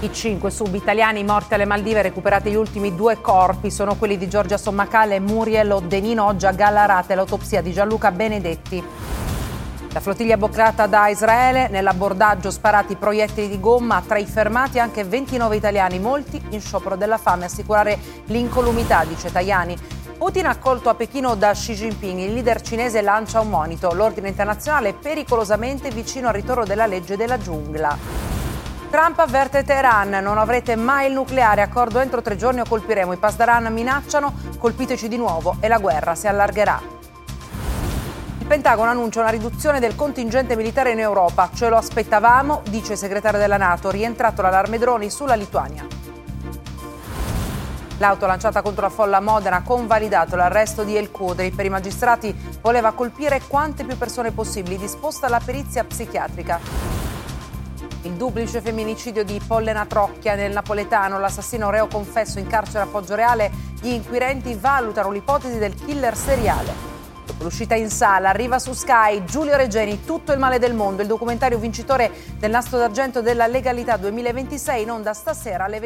I 5 sub italiani morti alle Maldive, recuperati gli ultimi 2 corpi, sono quelli di Giorgia Sommacale e Muriel Oddenino, oggi a Gallarate, l'autopsia di Gianluca Benedetti. La flottiglia bloccata da Israele, nell'abbordaggio sparati proiettili di gomma, tra i fermati anche 29 italiani, molti in sciopero della fame, assicurare l'incolumità, dice Tajani. Putin accolto a Pechino da Xi Jinping, il leader cinese lancia un monito, l'ordine internazionale è pericolosamente vicino al ritorno della legge della giungla. Trump avverte Teheran, non avrete mai il nucleare, accordo entro 3 giorni o colpiremo. I Pasdaran minacciano, colpiteci di nuovo e la guerra si allargherà. Il Pentagono annuncia una riduzione del contingente militare in Europa, ce lo aspettavamo, dice il segretario della NATO, rientrato l'allarme droni sulla Lituania. L'auto lanciata contro la folla a Modena ha convalidato l'arresto di El Khudri. Per i magistrati voleva colpire quante più persone possibili, disposta la perizia psichiatrica. Il duplice femminicidio di Pollena Trocchia nel napoletano, l'assassino reo confesso in carcere a Poggioreale, gli inquirenti valutano l'ipotesi del killer seriale. Dopo l'uscita in sala arriva su Sky Giulio Regeni, Tutto il male del mondo, il documentario vincitore del Nastro d'Argento della Legalità 2026, in onda stasera alle